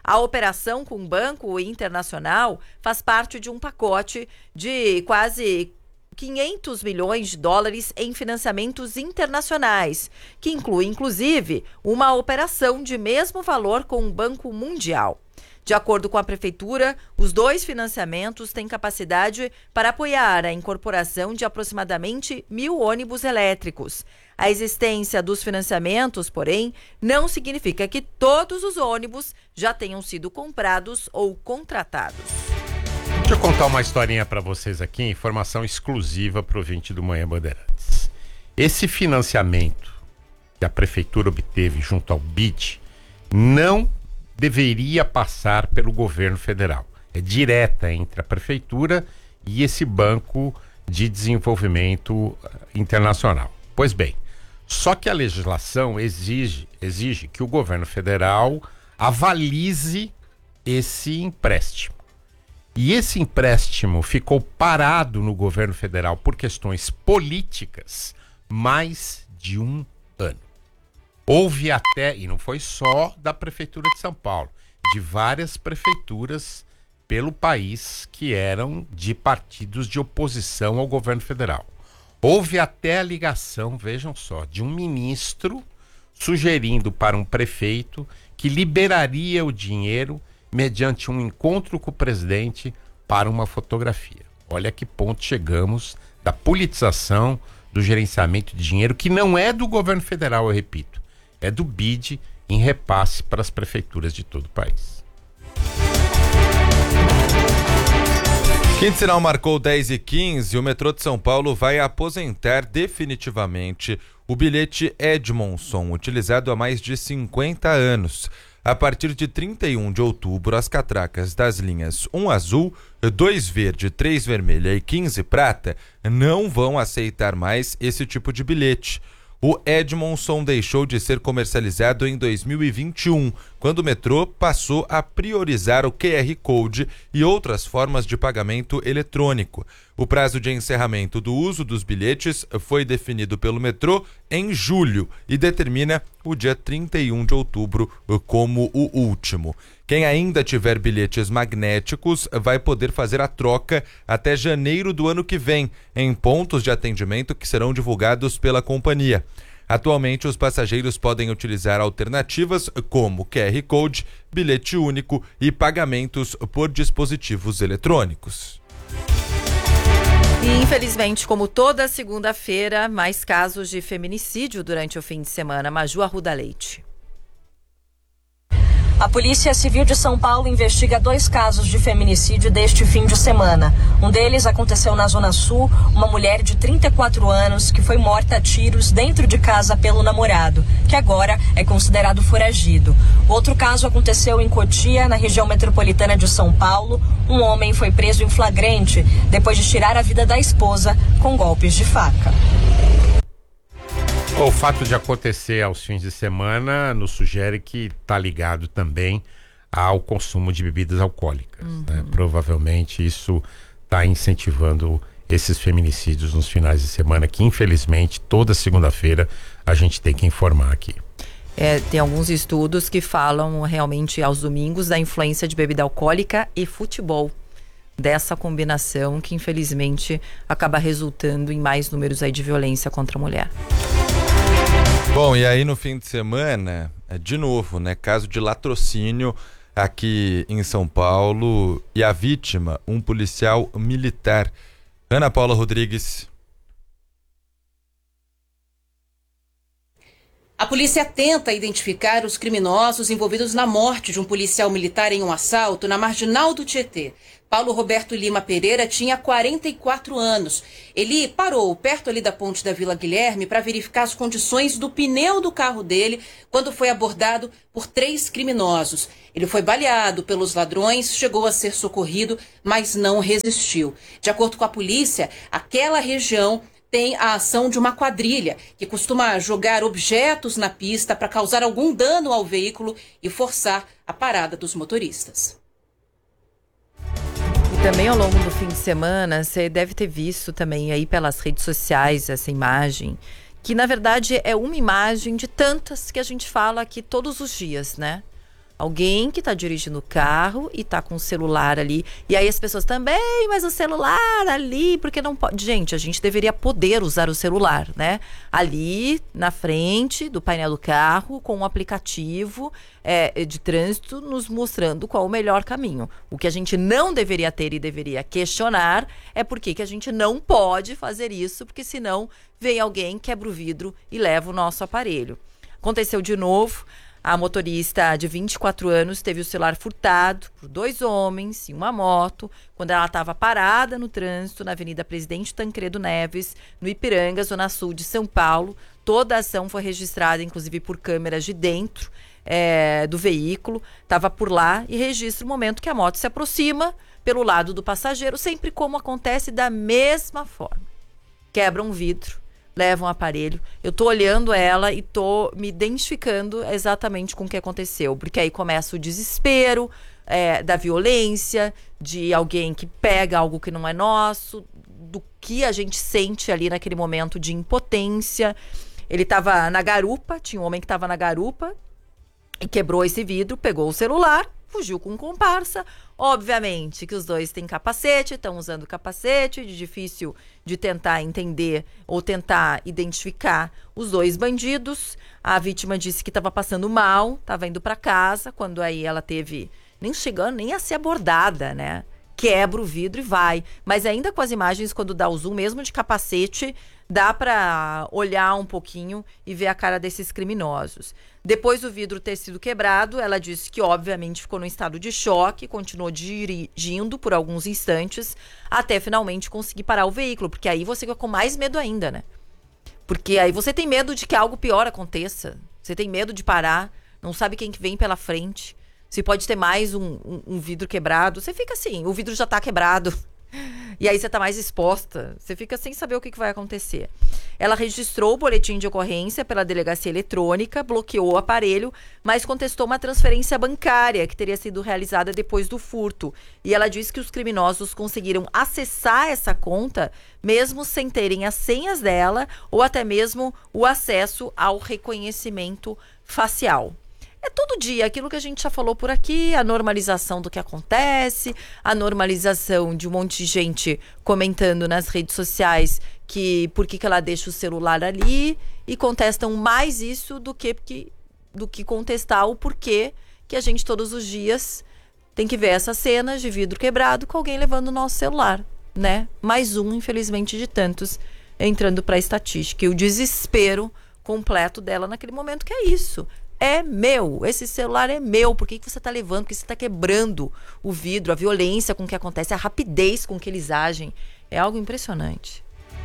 A operação com o Banco Internacional faz parte de um pacote de quase quinhentos milhões de dólares em financiamentos internacionais, que inclui, inclusive, uma operação de mesmo valor com o Banco Mundial. De acordo com a Prefeitura, os dois financiamentos têm capacidade para apoiar a incorporação de aproximadamente mil ônibus elétricos. A existência dos financiamentos, porém, não significa que todos os ônibus já tenham sido comprados ou contratados. Deixa eu contar uma historinha para vocês aqui, informação exclusiva para o ouvinte do Manhã Bandeirantes. Esse financiamento que a Prefeitura obteve junto ao B I D não deveria passar pelo governo federal. É direta entre a Prefeitura e esse Banco de Desenvolvimento Internacional. Pois bem, só que a legislação exige, exige que o governo federal avalize esse empréstimo. E esse empréstimo ficou parado no governo federal por questões políticas mais de um ano. Houve até, e não foi só da Prefeitura de São Paulo, de várias prefeituras pelo país que eram de partidos de oposição ao governo federal. Houve até a ligação, vejam só, de um ministro sugerindo para um prefeito que liberaria o dinheiro mediante um encontro com o presidente para uma fotografia. Olha que ponto chegamos da politização do gerenciamento de dinheiro, que não é do governo federal, eu repito, é do B I D em repasse para as prefeituras de todo o país. Quinto sinal marcou dez e quinze, o metrô de São Paulo vai aposentar definitivamente o bilhete Edmondson, utilizado há mais de cinquenta anos. A partir de trinta e um de outubro, as catracas das linhas um azul, dois verde, três vermelha e quinze prata não vão aceitar mais esse tipo de bilhete. O Edmondson deixou de ser comercializado em dois mil e vinte e um, quando o metrô passou a priorizar o Q R Code e outras formas de pagamento eletrônico. O prazo de encerramento do uso dos bilhetes foi definido pelo metrô em julho e determina o dia trinta e um de outubro como o último. Quem ainda tiver bilhetes magnéticos vai poder fazer a troca até janeiro do ano que vem, em pontos de atendimento que serão divulgados pela companhia. Atualmente, os passageiros podem utilizar alternativas como Q R Code, bilhete único e pagamentos por dispositivos eletrônicos. E, infelizmente, como toda segunda-feira, mais casos de feminicídio durante o fim de semana. Maju Arruda Leite. A Polícia Civil de São Paulo investiga dois casos de feminicídio deste fim de semana. Um deles aconteceu na Zona Sul, uma mulher de trinta e quatro anos que foi morta a tiros dentro de casa pelo namorado, que agora é considerado foragido. Outro caso aconteceu em Cotia, na região metropolitana de São Paulo. Um homem foi preso em flagrante depois de tirar a vida da esposa com golpes de faca. O fato de acontecer aos fins de semana nos sugere que está ligado também ao consumo de bebidas alcoólicas. Uhum. Né? Provavelmente isso está incentivando esses feminicídios nos finais de semana, que infelizmente toda segunda-feira a gente tem que informar aqui. É, tem alguns estudos que falam realmente aos domingos da influência de bebida alcoólica e futebol. Dessa combinação que infelizmente acaba resultando em mais números aí de violência contra a mulher. Bom, e aí no fim de semana, de novo, né, caso de latrocínio aqui em São Paulo e a vítima, um policial militar. Ana Paula Rodrigues. A polícia tenta identificar os criminosos envolvidos na morte de um policial militar em um assalto na Marginal do Tietê. Paulo Roberto Lima Pereira tinha quarenta e quatro anos. Ele parou perto ali da ponte da Vila Guilherme para verificar as condições do pneu do carro dele quando foi abordado por três criminosos. Ele foi baleado pelos ladrões, chegou a ser socorrido, mas não resistiu. De acordo com a polícia, aquela região tem a ação de uma quadrilha que costuma jogar objetos na pista para causar algum dano ao veículo e forçar a parada dos motoristas. E também ao longo do fim de semana, você deve ter visto também aí pelas redes sociais essa imagem, que na verdade é uma imagem de tantas que a gente fala aqui todos os dias, né? Alguém que está dirigindo o carro e está com o celular ali. E aí as pessoas também, mas o celular ali, porque não pode... Gente, a gente deveria poder usar o celular, né? Ali, na frente do painel do carro, com um aplicativo é, de trânsito nos mostrando qual o melhor caminho. O que a gente não deveria ter e deveria questionar é por que que a gente não pode fazer isso, porque senão vem alguém, quebra o vidro e leva o nosso aparelho. Aconteceu de novo. A motorista de vinte e quatro anos teve o celular furtado por dois homens em uma moto, quando ela estava parada no trânsito na Avenida Presidente Tancredo Neves, no Ipiranga, zona sul de São Paulo. Toda a ação foi registrada, inclusive, por câmeras de dentro é, do veículo. Estava por lá e registra o momento que a moto se aproxima pelo lado do passageiro, sempre como acontece da mesma forma. Quebra um vidro, leva um aparelho. Eu tô olhando ela e tô me identificando exatamente com o que aconteceu. Porque aí começa o desespero é, da violência, de alguém que pega algo que não é nosso, do que a gente sente ali naquele momento de impotência. Ele tava na garupa, tinha um homem que tava na garupa e quebrou esse vidro, pegou o celular, fugiu com um comparsa. Obviamente que os dois têm capacete, estão usando capacete, de difícil de tentar entender ou tentar identificar os dois bandidos. A vítima disse que estava passando mal, estava indo para casa, quando aí ela teve, nem chegando nem a ser abordada, né? Quebra o vidro e vai. Mas ainda com as imagens, quando dá o zoom, mesmo de capacete, dá para olhar um pouquinho e ver a cara desses criminosos. Depois do vidro ter sido quebrado, ela disse que obviamente ficou num estado de choque, continuou dirigindo por alguns instantes, até finalmente conseguir parar o veículo, porque aí você fica com mais medo ainda, né? Porque aí você tem medo de que algo pior aconteça, você tem medo de parar, não sabe quem que vem pela frente, se pode ter mais um, um, um vidro quebrado, você fica assim, o vidro já tá quebrado. E aí você tá mais exposta, você fica sem saber o que, que vai acontecer. Ela registrou o boletim de ocorrência pela delegacia eletrônica, bloqueou o aparelho, mas contestou uma transferência bancária que teria sido realizada depois do furto. E ela disse que os criminosos conseguiram acessar essa conta mesmo sem terem as senhas dela ou até mesmo o acesso ao reconhecimento facial. É todo dia aquilo que a gente já falou por aqui, a normalização do que acontece, a normalização de um monte de gente comentando nas redes sociais que por que, que ela deixa o celular ali e contestam mais isso do que, que, do que contestar o porquê que a gente todos os dias tem que ver essas cenas de vidro quebrado com alguém levando o nosso celular, né? Mais um, infelizmente, de tantos entrando para a estatística. E o desespero completo dela naquele momento, que é isso. É meu, esse celular é meu, por que, que você está levando, por que você está quebrando o vidro, a violência com que acontece, a rapidez com que eles agem, é algo impressionante.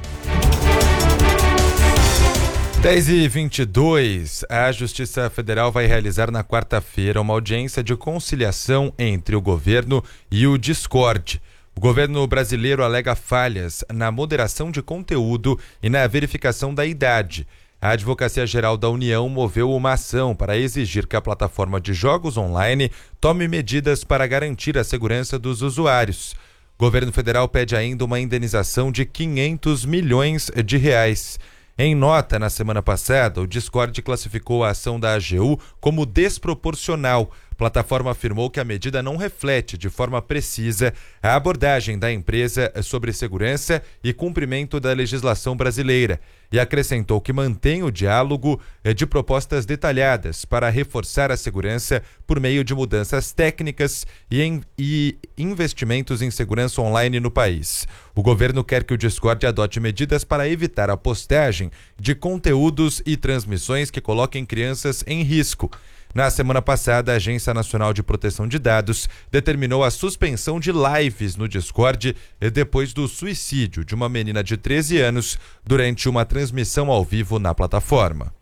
dez e vinte e dois, a Justiça Federal vai realizar na quarta-feira uma audiência de conciliação entre o governo e o Discord. O governo brasileiro alega falhas na moderação de conteúdo e na verificação da idade. A Advocacia Geral da União moveu uma ação para exigir que a plataforma de jogos online tome medidas para garantir a segurança dos usuários. O governo federal pede ainda uma indenização de quinhentos milhões de reais. Em nota, na semana passada, o Discord classificou a ação da A G U como desproporcional. A plataforma afirmou que a medida não reflete de forma precisa a abordagem da empresa sobre segurança e cumprimento da legislação brasileira e acrescentou que mantém o diálogo de propostas detalhadas para reforçar a segurança por meio de mudanças técnicas e, em, e investimentos em segurança online no país. O governo quer que o Discord adote medidas para evitar a postagem de conteúdos e transmissões que coloquem crianças em risco. Na semana passada, a Agência Nacional de Proteção de Dados determinou a suspensão de lives no Discord depois do suicídio de uma menina de treze anos durante uma transmissão ao vivo na plataforma.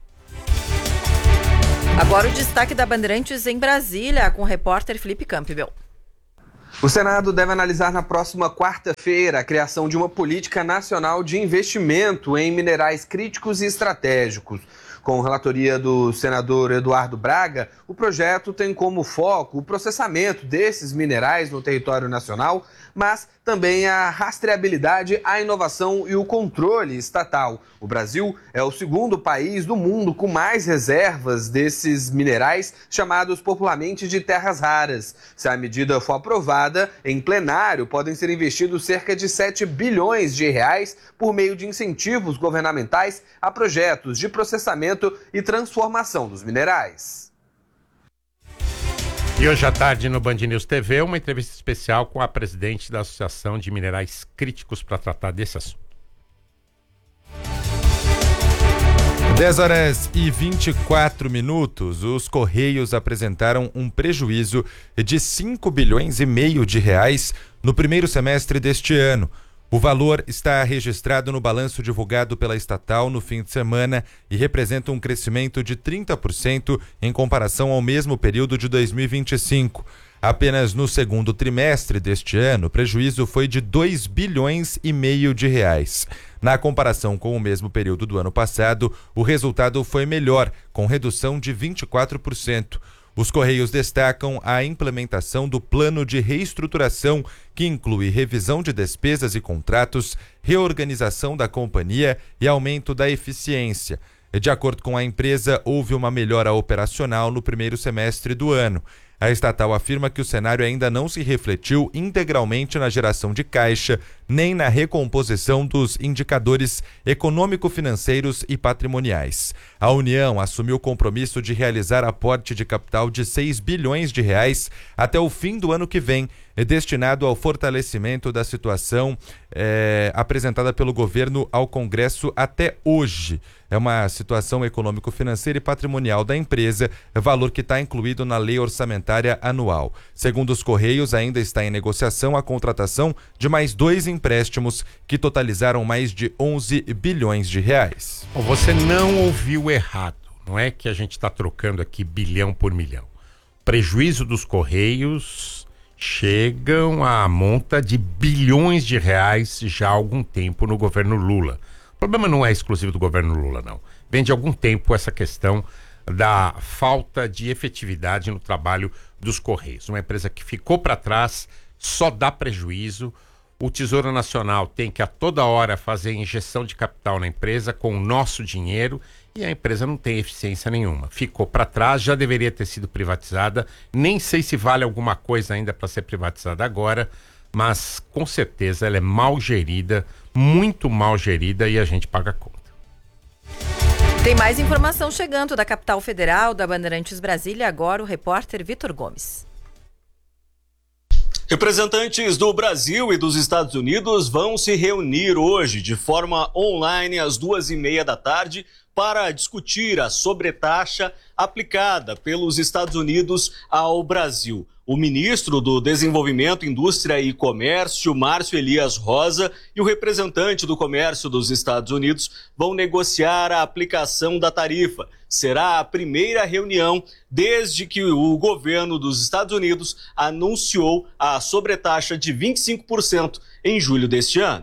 Agora o destaque da Bandeirantes em Brasília, com o repórter Felipe Campbell. O Senado deve analisar na próxima quarta-feira a criação de uma política nacional de investimento em minerais críticos e estratégicos. Com relatoria do senador Eduardo Braga, o projeto tem como foco o processamento desses minerais no território nacional, mas também a rastreabilidade, a inovação e o controle estatal. O Brasil é o segundo país do mundo com mais reservas desses minerais, chamados popularmente de terras raras. Se a medida for aprovada, em plenário podem ser investidos cerca de sete bilhões de reais por meio de incentivos governamentais a projetos de processamento e transformação dos minerais. E hoje à tarde no Band News T V, uma entrevista especial com a presidente da Associação de Minerais Críticos para tratar desse assunto. dez horas e vinte e quatro minutos, os Correios apresentaram um prejuízo de cinco bilhões e meio de reais no primeiro semestre deste ano. O valor está registrado no balanço divulgado pela estatal no fim de semana e representa um crescimento de trinta por cento em comparação ao mesmo período de dois mil e vinte e cinco. Apenas no segundo trimestre deste ano, o prejuízo foi de dois bilhões e meio de reais. Na comparação com o mesmo período do ano passado, o resultado foi melhor, com redução de vinte e quatro por cento. Os Correios destacam a implementação do plano de reestruturação, que inclui revisão de despesas e contratos, reorganização da companhia e aumento da eficiência. De acordo com a empresa, houve uma melhora operacional no primeiro semestre do ano. A estatal afirma que o cenário ainda não se refletiu integralmente na geração de caixa, nem na recomposição dos indicadores econômico-financeiros e patrimoniais. A União assumiu o compromisso de realizar aporte de capital de seis bilhões de reais até o fim do ano que vem, destinado ao fortalecimento da situação é, apresentada pelo governo ao Congresso até hoje. É uma situação econômico-financeira e patrimonial da empresa, valor que está incluído na lei orçamentária anual. Segundo os Correios, ainda está em negociação a contratação de mais dois empréstimos que totalizaram mais de onze bilhões de reais. Você não ouviu errado, não é que a gente está trocando aqui bilhão por milhão. Prejuízo dos Correios chegam à monta de bilhões de reais já há algum tempo no governo Lula. O problema não é exclusivo do governo Lula, não. Vem de algum tempo essa questão da falta de efetividade no trabalho dos Correios. Uma empresa que ficou para trás, só dá prejuízo. O Tesouro Nacional tem que a toda hora fazer injeção de capital na empresa com o nosso dinheiro e a empresa não tem eficiência nenhuma. Ficou para trás, já deveria ter sido privatizada. Nem sei se vale alguma coisa ainda para ser privatizada agora, mas com certeza ela é mal gerida, muito mal gerida, e a gente paga a conta. Tem mais informação chegando da capital federal, da Bandeirantes Brasília, agora o repórter Vitor Gomes. Representantes do Brasil e dos Estados Unidos vão se reunir hoje de forma online às duas e meia da tarde para discutir a sobretaxa aplicada pelos Estados Unidos ao Brasil. O ministro do Desenvolvimento, Indústria e Comércio, Márcio Elias Rosa, e o representante do comércio dos Estados Unidos vão negociar a aplicação da tarifa. Será a primeira reunião desde que o governo dos Estados Unidos anunciou a sobretaxa de vinte e cinco por cento em julho deste ano.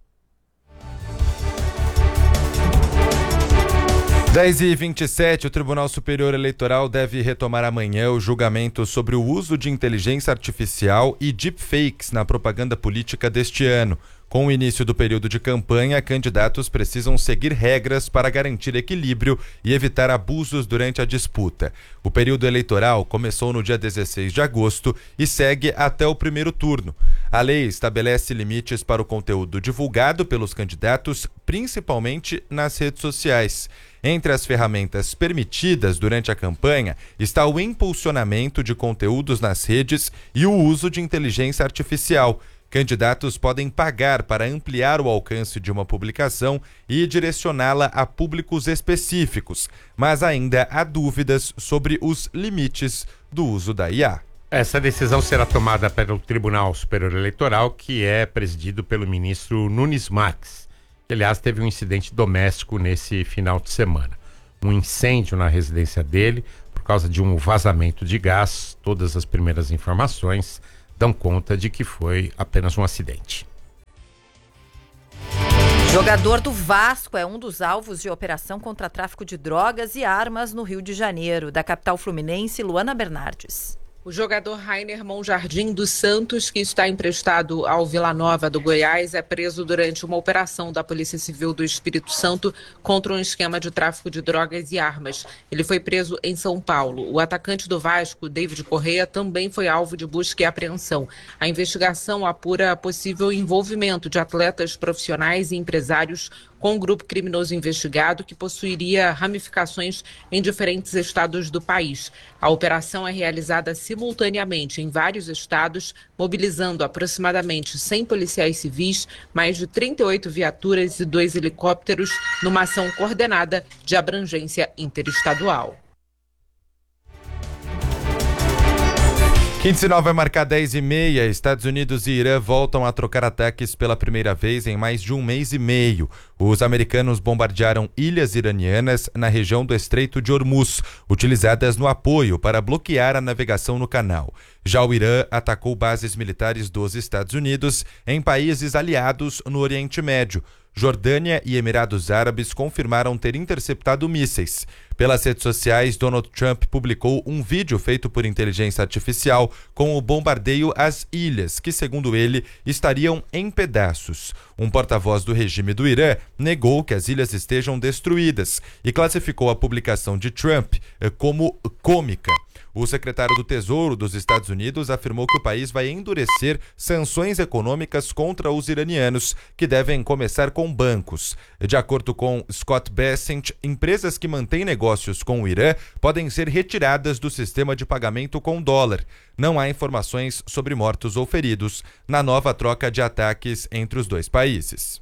dez e vinte e sete, o Tribunal Superior Eleitoral deve retomar amanhã o julgamento sobre o uso de inteligência artificial e deepfakes na propaganda política deste ano. Com o início do período de campanha, candidatos precisam seguir regras para garantir equilíbrio e evitar abusos durante a disputa. O período eleitoral começou no dia dezesseis de agosto e segue até o primeiro turno. A lei estabelece limites para o conteúdo divulgado pelos candidatos, principalmente nas redes sociais. Entre as ferramentas permitidas durante a campanha está o impulsionamento de conteúdos nas redes e o uso de inteligência artificial. Candidatos podem pagar para ampliar o alcance de uma publicação e direcioná-la a públicos específicos, mas ainda há dúvidas sobre os limites do uso da I A. Essa decisão será tomada pelo Tribunal Superior Eleitoral, que é presidido pelo ministro Nunes Marques, que, aliás, teve um incidente doméstico nesse final de semana. Um incêndio na residência dele por causa de um vazamento de gás. Todas as primeiras informações dão conta de que foi apenas um acidente. Jogador do Vasco é um dos alvos de operação contra tráfico de drogas e armas no Rio de Janeiro. Da capital fluminense, Luana Bernardes. O jogador Rainer Monjardim dos Santos, que está emprestado ao Vila Nova do Goiás, é preso durante uma operação da Polícia Civil do Espírito Santo contra um esquema de tráfico de drogas e armas. Ele foi preso em São Paulo. O atacante do Vasco, David Correia, também foi alvo de busca e apreensão. A investigação apura possível envolvimento de atletas profissionais e empresários com um grupo criminoso investigado que possuiria ramificações em diferentes estados do país. A operação é realizada simultaneamente em vários estados, mobilizando aproximadamente cem policiais civis, mais de trinta e oito viaturas e dois helicópteros, numa ação coordenada de abrangência interestadual. Quinto-sinal vai marcar dez e meia. Estados Unidos e Irã voltam a trocar ataques pela primeira vez em mais de um mês e meio. Os americanos bombardearam ilhas iranianas na região do Estreito de Hormuz, utilizadas no apoio para bloquear a navegação no canal. Já o Irã atacou bases militares dos Estados Unidos em países aliados no Oriente Médio. Jordânia e Emirados Árabes confirmaram ter interceptado mísseis. Pelas redes sociais, Donald Trump publicou um vídeo feito por inteligência artificial com o bombardeio às ilhas, que, segundo ele, estariam em pedaços. Um porta-voz do regime do Irã negou que as ilhas estejam destruídas e classificou a publicação de Trump como cômica. O secretário do Tesouro dos Estados Unidos afirmou que o país vai endurecer sanções econômicas contra os iranianos, que devem começar com bancos. De acordo com Scott Bessent, empresas que mantêm negócios com o Irã podem ser retiradas do sistema de pagamento com dólar. Não há informações sobre mortos ou feridos na nova troca de ataques entre os dois países.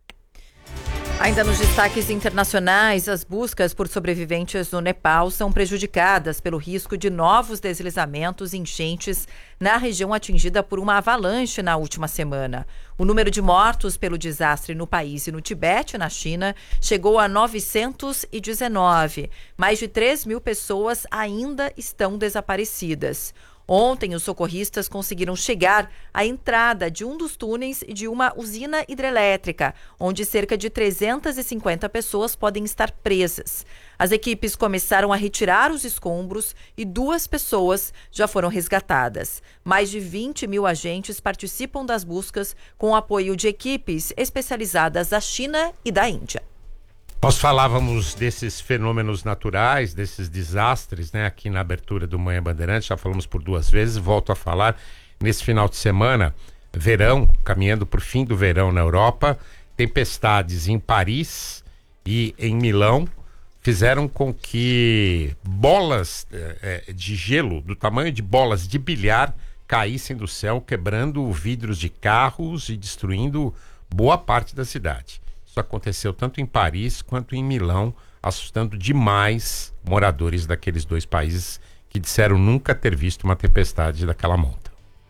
Ainda nos destaques internacionais, as buscas por sobreviventes no Nepal são prejudicadas pelo risco de novos deslizamentos e enchentes na região atingida por uma avalanche na última semana. O número de mortos pelo desastre no país e no Tibete, na China, chegou a novecentos e dezenove. Mais de três mil pessoas ainda estão desaparecidas. Ontem, os socorristas conseguiram chegar à entrada de um dos túneis de uma usina hidrelétrica, onde cerca de trezentas e cinquenta pessoas podem estar presas. As equipes começaram a retirar os escombros e duas pessoas já foram resgatadas. Mais de vinte mil agentes participam das buscas com o apoio de equipes especializadas da China e da Índia. Nós falávamos desses fenômenos naturais, desses desastres, né, aqui na abertura do Manhã Bandeirantes, já falamos por duas vezes, volto a falar, nesse final de semana, verão, caminhando para o fim do verão na Europa, tempestades em Paris e em Milão fizeram com que bolas é, de gelo, do tamanho de bolas de bilhar, caíssem do céu, quebrando vidros de carros e destruindo boa parte da cidade. Isso aconteceu tanto em Paris quanto em Milão, assustando demais moradores daqueles dois países que disseram nunca ter visto uma tempestade daquela monta.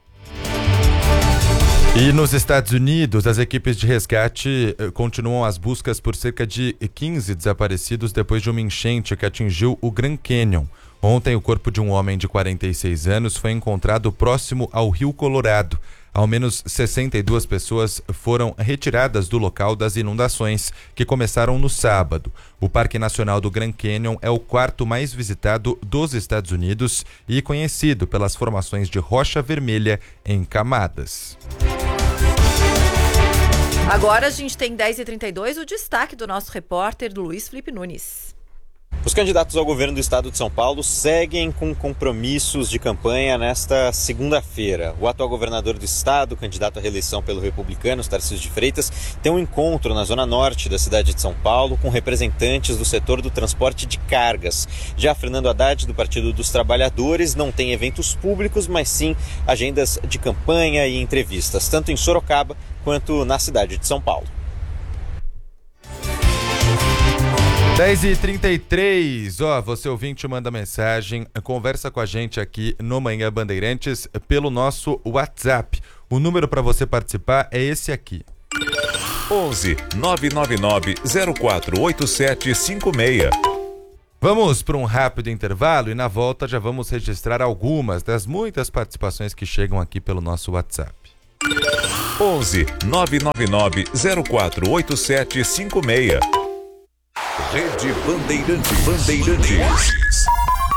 E nos Estados Unidos, as equipes de resgate continuam as buscas por cerca de quinze desaparecidos depois de uma enchente que atingiu o Grand Canyon. Ontem, o corpo de um homem de quarenta e seis anos foi encontrado próximo ao Rio Colorado. Ao menos sessenta e duas pessoas foram retiradas do local das inundações, que começaram no sábado. O Parque Nacional do Grand Canyon é o quarto mais visitado dos Estados Unidos e conhecido pelas formações de rocha vermelha em camadas. Agora a gente tem dez e trinta e dois, o destaque do nosso repórter Luiz Felipe Nunes. Os candidatos ao governo do estado de São Paulo seguem com compromissos de campanha nesta segunda-feira. O atual governador do estado, candidato à reeleição pelo Republicanos, Tarcísio de Freitas, tem um encontro na zona norte da cidade de São Paulo com representantes do setor do transporte de cargas. Já Fernando Haddad, do Partido dos Trabalhadores, não tem eventos públicos, mas sim agendas de campanha e entrevistas, tanto em Sorocaba quanto na cidade de São Paulo. dez e trinta e três, ó, você ouvinte manda mensagem, conversa com a gente aqui no Manhã Bandeirantes pelo nosso WhatsApp. O número para você participar é esse aqui. onze nove nove nove zero quatro oito sete cinco seis. Vamos para um rápido intervalo e na volta já vamos registrar algumas das muitas participações que chegam aqui pelo nosso WhatsApp. onze nove nove nove zero quatro oito sete cinco seis. Rede Bandeirantes. Bandeirantes.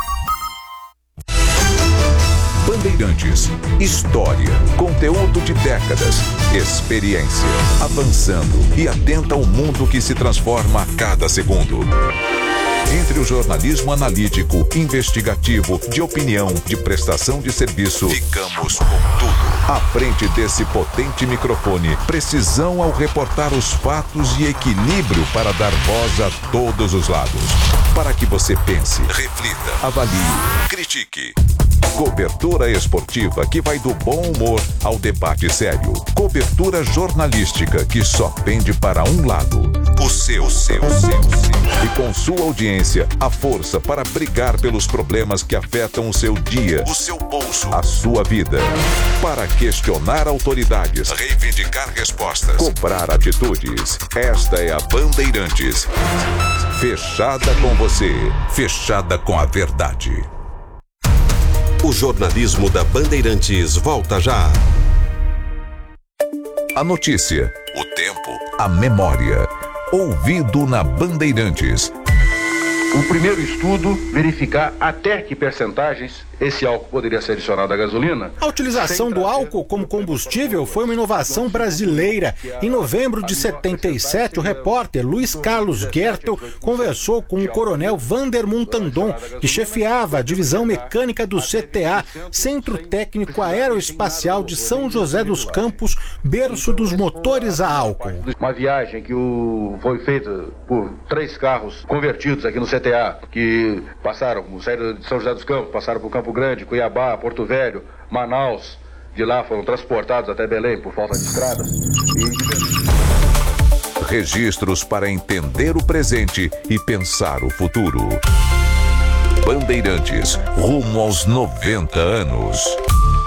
Bandeirantes. História, conteúdo de décadas, experiência, avançando e atenta ao mundo que se transforma a cada segundo. Entre o jornalismo analítico, investigativo, de opinião, de prestação de serviço, ficamos com tudo. À frente desse potente microfone, precisão ao reportar os fatos e equilíbrio para dar voz a todos os lados. Para que você pense, reflita, avalie, critique. Cobertura esportiva que vai do bom humor ao debate sério. Cobertura jornalística que só pende para um lado. O seu, o seu, o seu, o seu. E com sua audiência, a força para brigar pelos problemas que afetam o seu dia, o seu bolso, a sua vida. Para questionar autoridades, reivindicar respostas, cobrar atitudes. Esta é a Bandeirantes. Fechada com você, fechada com a verdade. O jornalismo da Bandeirantes volta já. A notícia, o tempo, a memória. Ouvido na Bandeirantes. O primeiro estudo, verificar até que percentagens esse álcool poderia ser adicionado à gasolina. A utilização do álcool como combustível foi uma inovação brasileira. Em novembro de setenta e sete, o repórter Luiz Carlos Gertel conversou com o coronel Vander Montandon, que chefiava a divisão mecânica do C T A, Centro Técnico Aeroespacial de São José dos Campos, berço dos motores a álcool. Uma viagem que o... foi feita por três carros convertidos aqui no C T A, que passaram, saíram de São José dos Campos, passaram por Campo Grande, Cuiabá, Porto Velho, Manaus. De lá foram transportados até Belém por falta de estrada. E... Registros para entender o presente e pensar o futuro. Bandeirantes, rumo aos noventa anos.